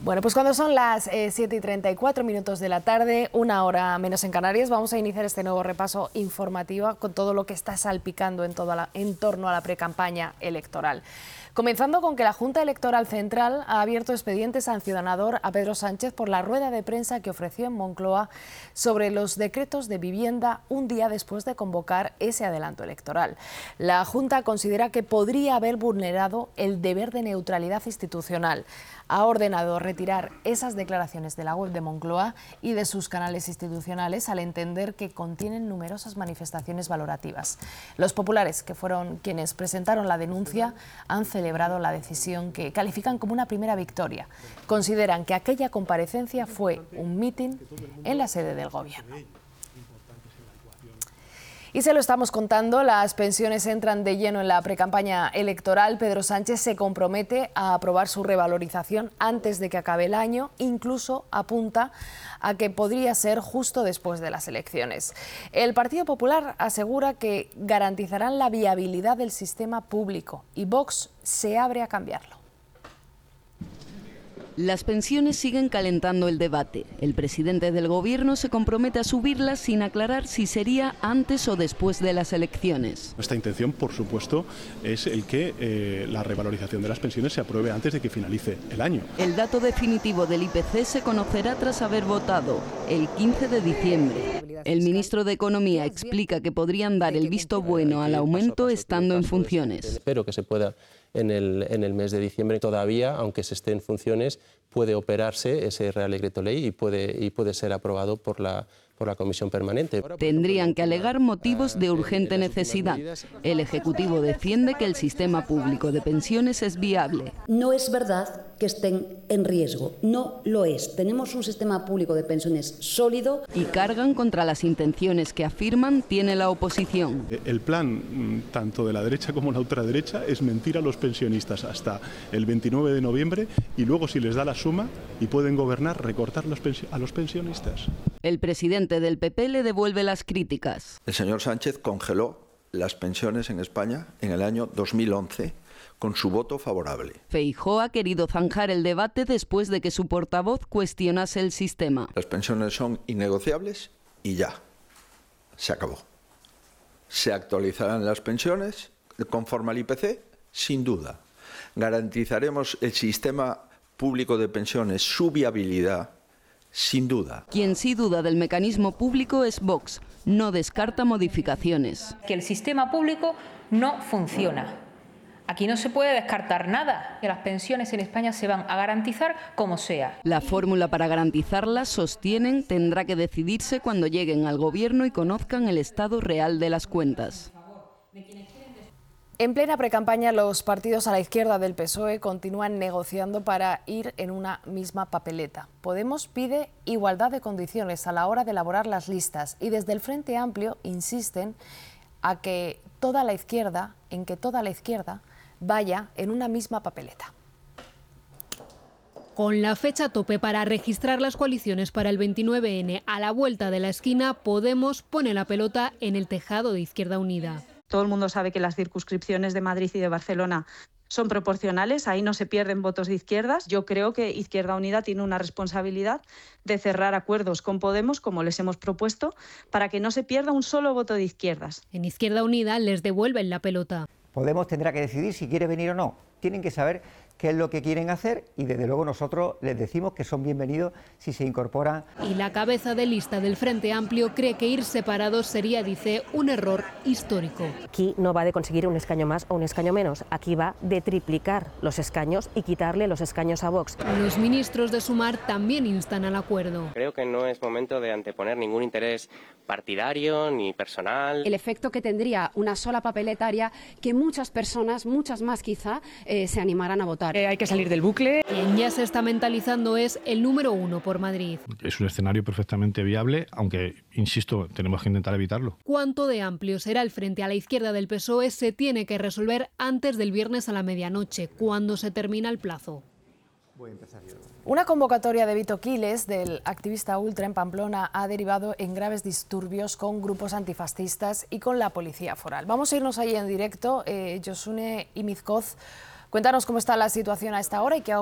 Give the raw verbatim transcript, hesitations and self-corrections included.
Bueno, pues cuando son las eh, siete y treinta y cuatro minutos de la tarde, una hora menos en Canarias, vamos a iniciar este nuevo repaso informativo con todo lo que está salpicando en, toda la, en torno a la precampaña electoral. Comenzando con que la Junta Electoral Central ha abierto expediente sancionador a Pedro Sánchez por la rueda de prensa que ofreció en Moncloa sobre los decretos de vivienda un día después de convocar ese adelanto electoral. La Junta considera que podría haber vulnerado el deber de neutralidad institucional. Ha ordenado retirar esas declaraciones de la web de Moncloa y de sus canales institucionales al entender que contienen numerosas manifestaciones valorativas. Los populares, que fueron quienes presentaron la denuncia, han celebrado la decisión que califican como una primera victoria. Consideran que aquella comparecencia fue un mitin en la sede del Gobierno. Y se lo estamos contando, las pensiones entran de lleno en la precampaña electoral. Pedro Sánchez se compromete a aprobar su revalorización antes de que acabe el año, incluso apunta a que podría ser justo después de las elecciones. El Partido Popular asegura que garantizarán la viabilidad del sistema público y Vox se abre a cambiarlo. Las pensiones siguen calentando el debate. El presidente del Gobierno se compromete a subirlas sin aclarar si sería antes o después de las elecciones. Nuestra intención, por supuesto, es el que eh, la revalorización de las pensiones se apruebe antes de que finalice el año. El dato definitivo del I P C se conocerá tras haber votado el quince de diciembre. El ministro de Economía explica que podrían dar el visto bueno al aumento estando en funciones. Espero que se pueda en el, en el mes de diciembre. Todavía, aunque se esté en funciones, puede operarse ese Real Decreto Ley y puede, y puede ser aprobado por la, por la Comisión Permanente. Tendrían que alegar motivos de urgente necesidad. El Ejecutivo defiende que el sistema público de pensiones es viable. No es verdad que estén en riesgo, no lo es. Tenemos un sistema público de pensiones sólido. Y cargan contra las intenciones que afirman tiene la oposición. El plan, tanto de la derecha como la ultraderecha, es mentir a los pensionistas hasta el veintinueve de noviembre y luego, si les da la suma y pueden gobernar, recortar los a los pensionistas. El presidente del P P le devuelve las críticas. El señor Sánchez congeló las pensiones en España en el año dos mil once con su voto favorable. Feijóo ha querido zanjar el debate después de que su portavoz cuestionase el sistema. Las pensiones son innegociables y ya, se acabó. Se actualizarán las pensiones conforme al I P C, sin duda. Garantizaremos el sistema público de pensiones, su viabilidad, sin duda. Quien sí duda del mecanismo público es Vox. No descarta modificaciones. Que el sistema público no funciona. Aquí no se puede descartar nada, que las pensiones en España se van a garantizar como sea. La fórmula para garantizarlas, sostienen, tendrá que decidirse cuando lleguen al Gobierno y conozcan el estado real de las cuentas. En plena precampaña, los partidos a la izquierda del P S O E continúan negociando para ir en una misma papeleta. Podemos pide igualdad de condiciones a la hora de elaborar las listas y desde el Frente Amplio insisten a que toda la izquierda, en que toda la izquierda vaya en una misma papeleta. Con la fecha tope para registrar las coaliciones para el veintinueve ene a la vuelta de la esquina, Podemos pone la pelota en el tejado de Izquierda Unida. Todo el mundo sabe que las circunscripciones de Madrid y de Barcelona son proporcionales, ahí no se pierden votos de izquierdas. Yo creo que Izquierda Unida tiene una responsabilidad de cerrar acuerdos con Podemos, como les hemos propuesto, para que no se pierda un solo voto de izquierdas. En Izquierda Unida les devuelven la pelota. Podemos tendrá que decidir si quiere venir o no. Tienen que saber qué es lo que quieren hacer y desde luego nosotros les decimos que son bienvenidos si se incorporan. Y la cabeza de lista del Frente Amplio cree que ir separados sería, dice, un error histórico. Aquí no va de conseguir un escaño más o un escaño menos, aquí va de triplicar los escaños y quitarle los escaños a Vox. Los ministros de Sumar también instan al acuerdo. Creo que no es momento de anteponer ningún interés partidario ni personal. El efecto que tendría una sola papeletaria, que muchas personas, muchas más quizá, eh, se animaran a votar. Eh, hay que salir del bucle. Quien ya se está mentalizando es el número uno por Madrid. Es un escenario perfectamente viable, aunque, insisto, tenemos que intentar evitarlo. Cuánto de amplio será el frente a la izquierda del P S O E se tiene que resolver antes del viernes a la medianoche, cuando se termina el plazo. Voy a empezar yo. Una convocatoria de Vito Quiles, del activista ultra en Pamplona, ha derivado en graves disturbios con grupos antifascistas y con la policía foral. Vamos a irnos ahí en directo. Eh, Josune Imizcoz, cuéntanos cómo está la situación a esta hora y qué ha